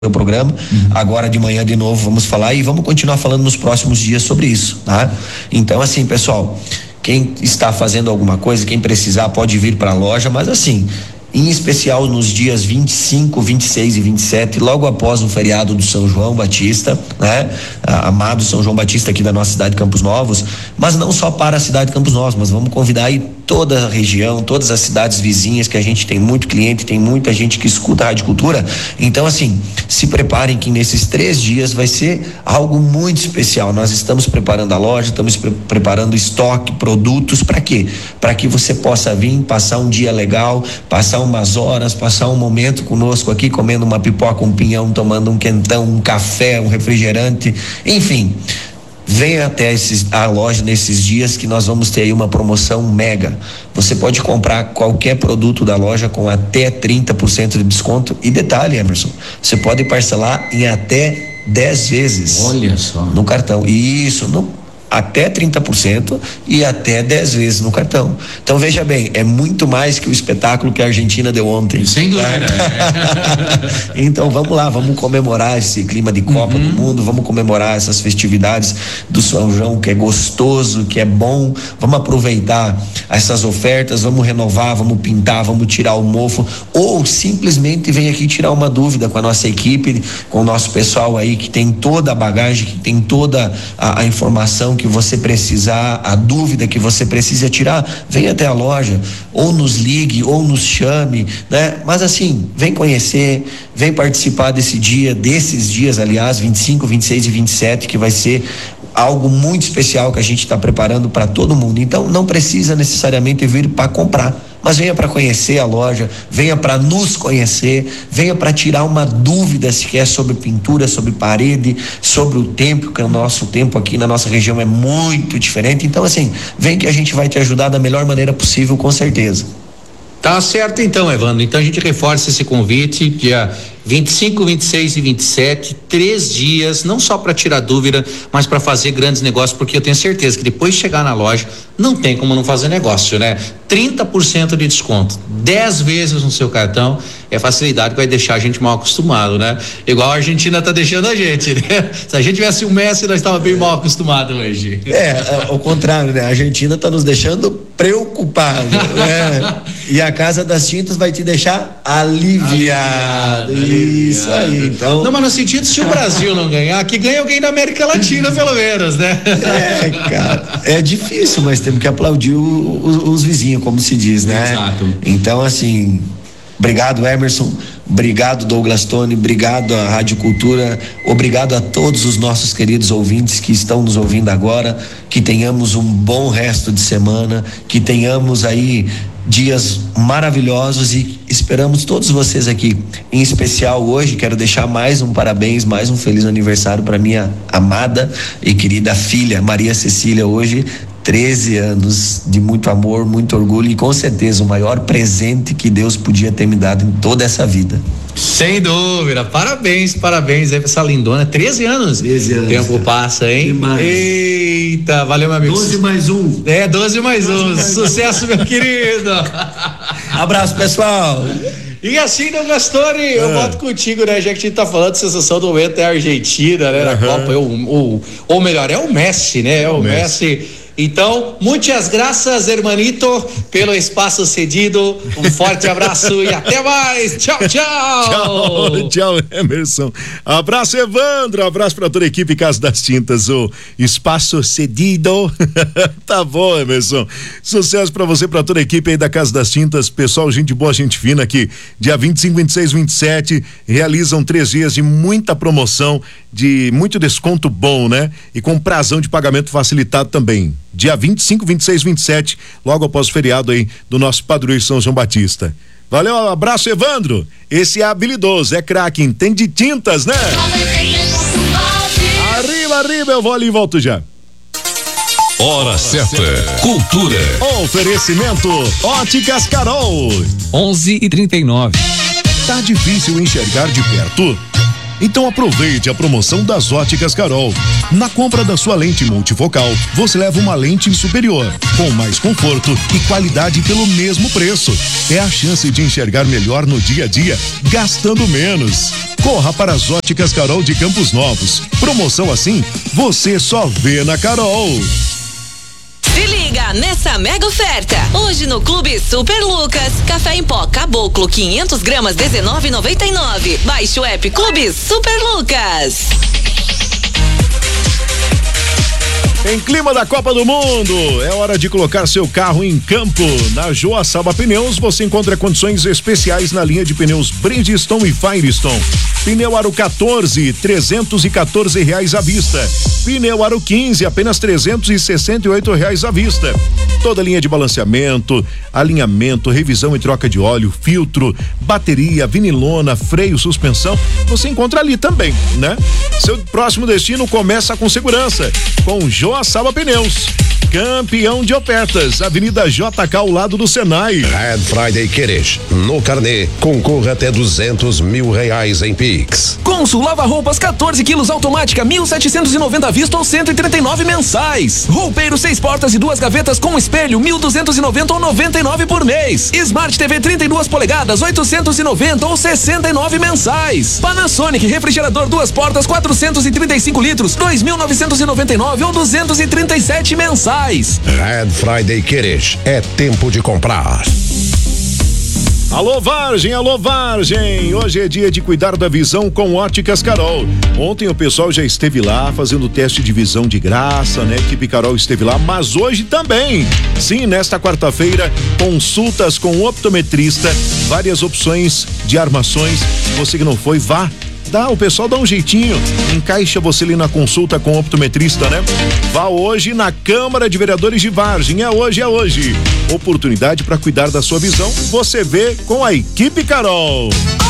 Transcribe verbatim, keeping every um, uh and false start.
o programa, uhum. Agora de manhã de novo vamos falar e vamos continuar falando nos próximos dias sobre isso, tá? Então assim, pessoal, quem está fazendo alguma coisa, quem precisar pode vir para a loja, mas assim, em especial nos dias vinte e cinco, vinte e seis e vinte e sete, logo após o feriado do São João Batista, né? Ah, amado São João Batista aqui da nossa cidade de Campos Novos, mas não só para a cidade de Campos Novos, mas vamos convidar aí toda a região, todas as cidades vizinhas, que a gente tem muito cliente, tem muita gente que escuta a Rádio Cultura. Então assim, se preparem que nesses três dias vai ser algo muito especial. Nós estamos preparando a loja, estamos pre- preparando estoque, produtos, para quê? Para que você possa vir, passar um dia legal, passar umas horas, passar um momento conosco aqui, comendo uma pipoca, um pinhão, tomando um quentão, um café, um refrigerante, enfim. Venha até esses, a loja nesses dias que nós vamos ter aí uma promoção mega. Você pode comprar qualquer produto da loja com até trinta por cento de desconto. E detalhe, Emerson, você pode parcelar em até dez vezes. Olha só. No cartão. Isso, no até trinta por cento e até dez vezes no cartão. Então veja bem, é muito mais que o espetáculo que a Argentina deu ontem. Sem dúvida. É. Então vamos lá, vamos comemorar esse clima de Copa uhum. do Mundo, vamos comemorar essas festividades do São João, que é gostoso, que é bom. Vamos aproveitar essas ofertas, vamos renovar, vamos pintar, vamos tirar o mofo, ou simplesmente vem aqui tirar uma dúvida com a nossa equipe, com o nosso pessoal aí que tem toda a bagagem, que tem toda a, a informação que você precisar, a dúvida que você precisa tirar, vem até a loja, ou nos ligue, ou nos chame, né? Mas assim, vem conhecer, vem participar desse dia, desses dias, aliás, vinte e cinco, vinte e seis e vinte e sete, que vai ser algo muito especial que a gente está preparando para todo mundo. Então, não precisa necessariamente vir para comprar, mas venha para conhecer a loja, venha para nos conhecer, venha para tirar uma dúvida se quer sobre pintura, sobre parede, sobre o tempo, que o nosso tempo aqui na nossa região é muito diferente. Então assim, vem que a gente vai te ajudar da melhor maneira possível, com certeza. Tá certo então, Evandro. Então a gente reforça esse convite, dia vinte e cinco, vinte e seis e vinte e sete, três dias, não só para tirar dúvida, mas para fazer grandes negócios, porque eu tenho certeza que depois de chegar na loja, não tem como não fazer negócio, né? trinta por cento de desconto, dez vezes no seu cartão, é facilidade que vai deixar a gente mal acostumado, né? Igual a Argentina tá deixando a gente, né? Se a gente tivesse um Messi, nós estávamos bem mal acostumados hoje. É, ao contrário, né? A Argentina tá nos deixando preocupados, né? E a Casa das Tintas vai te deixar aliviado. aliviado. Isso aí, então. Não, mas no sentido, se o Brasil não ganhar, que ganha alguém da América Latina, pelo menos, né? É, cara, é difícil, mas temos que aplaudir o, o, os vizinhos, como se diz, né? Exato. Então, assim, obrigado, Emerson, obrigado, Douglas Tony, obrigado à Rádio Cultura, obrigado a todos os nossos queridos ouvintes que estão nos ouvindo agora, que tenhamos um bom resto de semana, que tenhamos aí dias maravilhosos e esperamos todos vocês aqui. Em especial hoje quero deixar mais um parabéns, mais um feliz aniversário para minha amada e querida filha Maria Cecília, hoje treze anos de muito amor, muito orgulho e com certeza o maior presente que Deus podia ter me dado em toda essa vida. Sem dúvida, parabéns, parabéns aí pra essa lindona, treze anos. treze anos. O tempo passa, hein? Demais. Eita, valeu, meu amigo. doze mais um. É, doze mais um. Sucesso, meu querido. Abraço, pessoal. E assim, Douglas Tony, eu é. volto contigo, né? Já que a gente tá falando de sensação do momento é a Argentina, né? Na uhum. Copa, ou, ou, ou melhor, é o Messi, né? É o, o Messi. Messi. Então, muitas graças, hermanito, pelo espaço cedido. Um forte abraço e até mais. Tchau, tchau. Tchau, tchau, Emerson. Abraço, Evandro. Abraço para toda a equipe Casa das Tintas. O espaço cedido. Tá bom, Emerson. Sucesso para você, para toda a equipe aí da Casa das Tintas. Pessoal, gente boa, gente fina aqui. Dia vinte e cinco, vinte e seis, vinte e sete realizam três dias de muita promoção, de muito desconto bom, né? E com prazão de pagamento facilitado também. Dia vinte e cinco, vinte e seis, vinte e sete, logo após o feriado aí do nosso padroeiro São João Batista. Valeu, um abraço, Evandro. Esse é habilidoso, é craque, entende tintas, né? Arriba, arriba, eu vou ali e volto já. Hora certa. Cultura. Oferecimento Óticas Carol. onze e trinta e nove. Tá difícil enxergar de perto? Então aproveite a promoção das Óticas Carol. Na compra da sua lente multifocal, você leva uma lente superior, com mais conforto e qualidade pelo mesmo preço. É a chance de enxergar melhor no dia a dia, gastando menos. Corra para as Óticas Carol de Campos Novos. Promoção assim, você só vê na Carol. Se liga nessa mega oferta. Hoje no Clube Super Lucas, café em pó Caboclo quinhentas gramas dezenove reais e noventa e nove. Baixe o app Clube Super Lucas. Em clima da Copa do Mundo, é hora de colocar seu carro em campo. Na Joaçaba Pneus você encontra condições especiais na linha de pneus Bridgestone e Firestone. Pneu Aro quatorze, trezentos e quatorze reais à vista. Pneu Aro quinze, apenas trezentos e sessenta e oito reais à vista. Toda linha de balanceamento, alinhamento, revisão e troca de óleo, filtro, bateria, vinilona, freio, suspensão, você encontra ali também, né? Seu próximo destino começa com segurança, com Joaçaba Pneus. Campeão de ofertas, Avenida J K ao lado do Senai. Red Friday Queres, no carnê, concorra até duzentos mil reais em Pix. Consul Lava Roupas quatorze quilos automática, mil setecentos e noventa à vista ou cento e trinta e nove mensais. Roupeiro seis portas e duas gavetas com espelho, mil duzentos e noventa ou noventa e nove por mês. Smart T V trinta e duas polegadas, oitocentos e noventa ou sessenta e nove mensais. Panasonic refrigerador duas portas, quatrocentos e trinta e cinco litros, dois mil novecentos e noventa e nove ou duzentos e trinta e sete mensais. Red Friday Queres, é tempo de comprar. Alô Vargem, alô Vargem, hoje é dia de cuidar da visão com Óticas Carol. Ontem o pessoal já esteve lá fazendo teste de visão de graça, né? A equipe Carol esteve lá, mas hoje também. Sim, nesta quarta-feira, consultas com o optometrista, várias opções de armações. Você que não foi, vá. Dá, o pessoal dá um jeitinho, encaixa você ali na consulta com o optometrista, né? Vá hoje na Câmara de Vereadores de Vargem, é hoje, é hoje. Oportunidade para cuidar da sua visão, você vê com a equipe Carol.